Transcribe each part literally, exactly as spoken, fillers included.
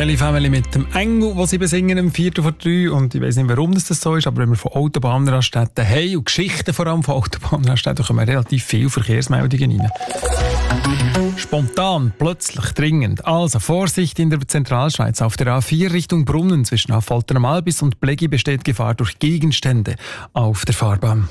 Kelly Family mit dem Engel, den sie besingen im Viertel vor drei. Und ich weiss nicht, warum das so ist, aber wenn wir von Autobahnraststätten haben und Geschichten vor allem von Autobahnraststätten, kommen relativ viele Verkehrsmeldungen rein. Spontan, plötzlich, dringend. Also Vorsicht in der Zentralschweiz. Auf der A vier Richtung Brunnen zwischen Affolter am Albis und Blegi besteht Gefahr durch Gegenstände auf der Fahrbahn.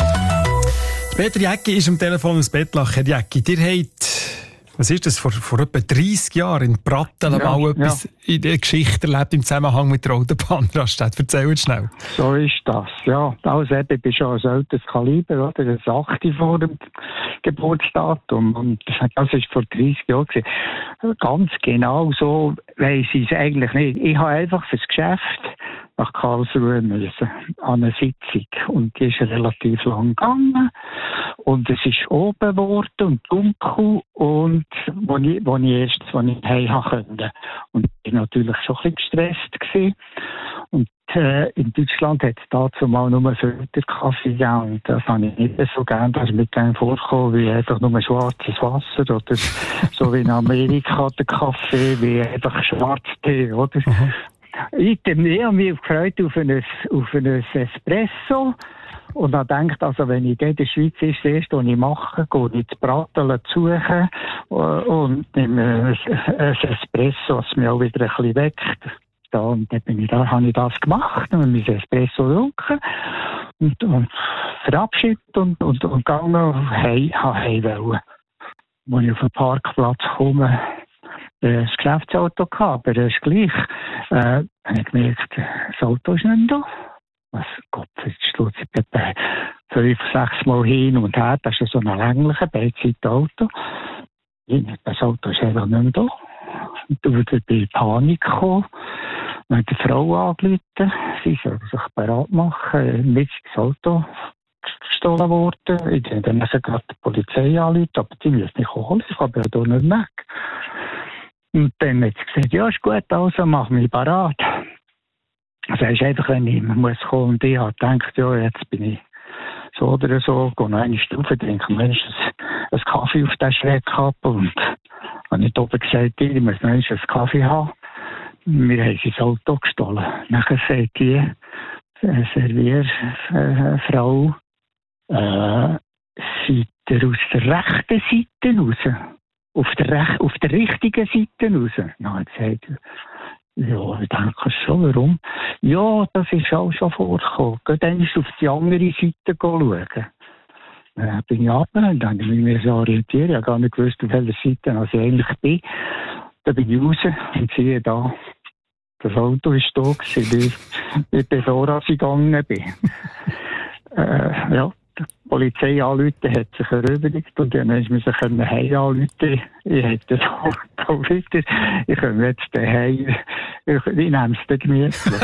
Peter Jäcki ist am Telefon aus Bettlach. Herr Jäcki, ihr habt... Was ist das? Vor, vor etwa dreissig Jahren in Pratteln ja, mal etwas ja. in der Geschichte erlebt im Zusammenhang mit der Autobahnraststätte. Erzähl uns schnell. So ist das, ja. Also eben, ich bin schon ein älteres Kaliber, oder? Das achte vor dem Geburtsdatum. Und das war vor dreissig Jahren. Ganz genau so weiss ich es eigentlich nicht. Ich habe einfach fürs Geschäft nach Karlsruhe müssen, an eine Sitzung. Und die ist relativ lang gegangen. Und es ist oben geworden und dunkel. Und wo ich, wo ich erst wo ich heim konnte. Und ich war natürlich schon ein bisschen gestresst gewesen. Und äh, in Deutschland hat es dazu mal nur Filterkaffee gegeben. Und das habe ich nicht so gern. Das ist mir dann vorgekommen wie einfach nur schwarzes Wasser. Oder so wie in Amerika der Kaffee, wie einfach Schwarztee, oder? Mhm. Ich habe mich gefreut auf ein, auf ein Espresso und habe gedacht, also wenn ich in der Schweiz ist, das erste, was ich mache, gehe ich ins Pratteln suchen und nehme ein Espresso, das mich auch wieder ein bisschen weckt. Da, und dann bin ich da, habe ich das gemacht, und mein Espresso getrunken und, und verabschiedet und, und, und gegangen, hey, heim wollen. Als ich auf den Parkplatz komme, das Geschäftsauto gehabt, aber erst gleich äh, habe ich gemerkt, das Auto ist nicht da. Was Gott, jetzt stutze ich etwa fünf, sechs Mal hin und her. Das ist so ein länglicher Beidseitenauto. Das Auto ist einfach nicht mehr da. Und dann bin ich in Panik gekommen. Dann hat die Frau angerufen, sie soll sich bereit machen. Mir ist das Auto gestohlen worden. Ich habe dann gerade die Polizei angerufen, aber die müssen mich holen. Ich habe ja hier nicht weg. Und dann hat sie gesagt, ja, ist gut, also mach mich parat. Also es ist einfach, wenn ich muss kommen und ich habe gedacht, ja, jetzt bin ich so oder so, gehe noch eine Stufe, denke, Mensch, ein Kaffee auf den Schreck gehabt und habe ich oben gesagt, ich muss noch einen Kaffee haben. Wir haben sein Auto gestohlen. Nachher sagt die äh, Servierfrau, äh, seid ihr aus der rechten Seite raus? Auf der, Rech- auf der richtigen Seite raus. Dann hat sie gesagt, ja, ich denke schon, warum? Ja, das ist auch schon vorgekommen. Geht dann auf die andere Seite schauen. Dann bin ich runter und dann bin ich mich so orientiert. Ich habe gar nicht gewusst, auf welcher Seite ich eigentlich bin. Dann bin ich raus und sehe da, das Auto ist da gewesen, bevor ich gegangen bin. äh, ja. Die Polizei anrufen, hat sich erübrigt und dann musste man sich heim anrufen. Ich hätte das Auto wieder. Ich komme jetzt daheim. Ich, ich nehme es dann gemütlich.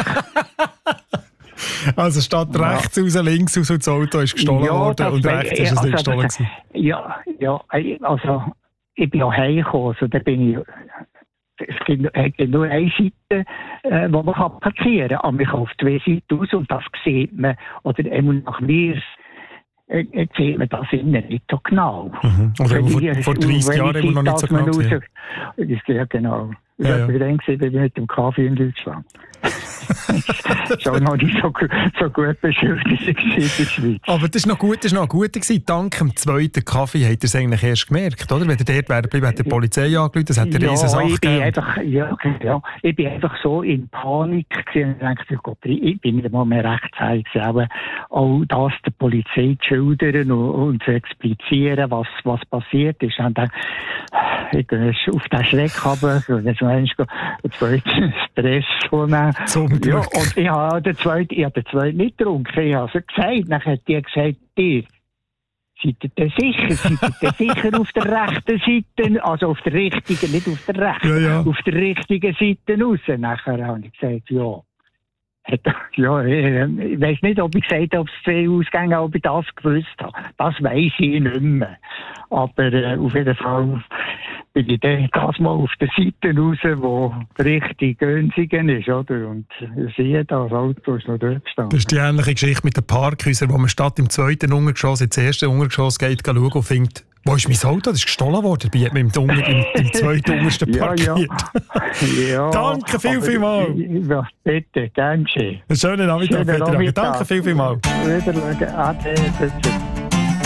Also statt ja. rechts raus, links raus und das Auto ist gestohlen ja, worden und rechts ist es also, nicht gestohlen gewesen. Ja, ja, also ich bin auch heimgekommen, also da bin ich... Es gibt, es gibt nur eine Seite, äh, wo man parkieren kann, aber man kann auf zwei Seiten aus und das sieht man, oder eben nach mir Jetzt sieht man das innen nicht so genau. Mhm. Also vor, vor dreissig Jahren immer noch nicht so genau gesehen. Das ist ja genau. Ich ja, habe ja. dann gesehen, wie mit dem Kaffee in Deutschland. Schon noch nicht so, so gut beschildert in der Schweiz. Aber das war noch gut, das war noch gut gewesen. Dank dem zweiten Kaffee habt ihr es eigentlich erst gemerkt, oder? Wenn ihr dort wäre geblieben, hat die Polizei angerufen, das hat eine ja, riesen Sache ich bin gegeben. einfach, ja, ja, ich bin einfach so in Panik gewesen und dachte, Gott, ich bin mir mal mehr rechtzeitig gewesen, auch das der Polizei zu schildern und, und zu explizieren, was, was passiert ist. Und dann, ich gehe auf den Schreck haben, und dann einen zweiten Stress nehmen. Ja, und ich habe den zweiten, ich habe den zweiten nicht getrunken. Ich habe es gesagt. Dann hat die gesagt, ihr, seid ihr denn sicher? Seid ihr denn sicher auf der rechten Seite? Also auf der richtigen, nicht auf der rechten. Ja, ja. Auf der richtigen Seite raus. Nachher habe ich gesagt, ja. Ja, ich weiss nicht, ob ich gesagt habe, ob es zwei Ausgänge, ob ich das gewusst habe. Das weiss ich nicht mehr. Aber äh, auf jeden Fall bin ich dann das mal auf der Seite raus, wo richtig Günzigen ist, oder? Und ich sehe, das Auto ist noch dort gestanden. Das ist die ähnliche Geschichte mit den Parkhäusern, wo man statt im zweiten Untergeschoss ins erste Untergeschoss geht, schauen und findet, Wo ist mein Auto? Das ist gestohlen worden. Dabei hat man im, Unter, im, im zweiten untersten parkiert. Ja, ja. Danke viel, viel mal. Ja, bitte, gern geschehen. Einen schönen Nachmittag, Schönen Peter. Nachmittag. Danke viel, viel mal. Wiedersehen. Ade.